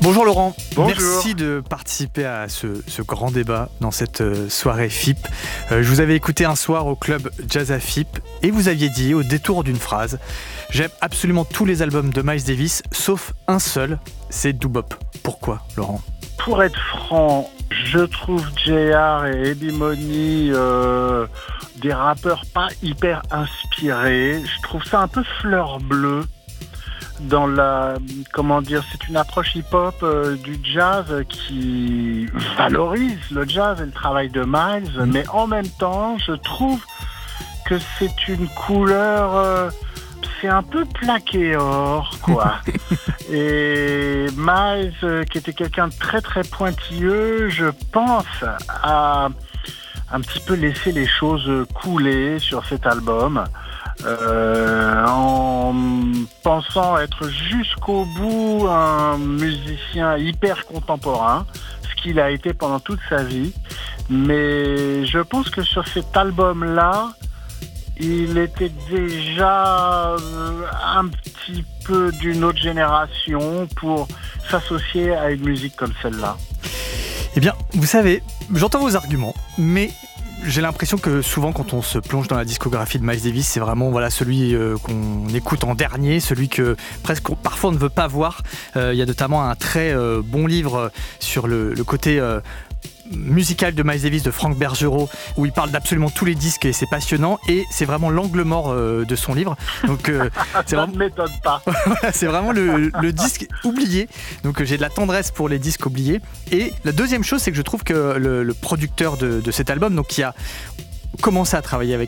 Bonjour Laurent, Bonjour. Merci de participer à ce grand débat dans cette soirée FIP. Je vous avais écouté un soir au club Jazz à FIP et vous aviez dit au détour d'une phrase « J'aime absolument tous les albums de Miles Davis sauf un seul, c'est Doo Bop ». Pourquoi Laurent ? Pour être franc, je trouve J.R. et Eddie Money des rappeurs pas hyper inspirés. Je trouve ça un peu fleur bleue. Dans c'est une approche hip-hop du jazz qui valorise le jazz et le travail de Miles, mais en même temps, je trouve que c'est une couleur, c'est un peu plaqué or, quoi. Et Miles, qui était quelqu'un de très très pointilleux, je pense à un petit peu laisser les choses couler sur cet album. En pensant être jusqu'au bout un musicien hyper contemporain, ce qu'il a été pendant toute sa vie. Mais je pense que sur cet album-là, il était déjà un petit peu d'une autre génération pour s'associer à une musique comme celle-là. Eh bien, vous savez, j'entends vos arguments, mais j'ai l'impression que souvent quand on se plonge dans la discographie de Miles Davis, c'est vraiment celui qu'on écoute en dernier, celui que presque parfois on ne veut pas voir. Il y a notamment un très bon livre sur le côté musical de Miles Davis de Franck Bergerot où il parle d'absolument tous les disques et c'est passionnant et c'est vraiment l'angle mort de son livre. Donc ça ne m'étonne pas. C'est vraiment le disque oublié. Donc j'ai de la tendresse pour les disques oubliés. Et la deuxième chose, c'est que je trouve que le producteur de cet album, donc qui a commencé à travailler avec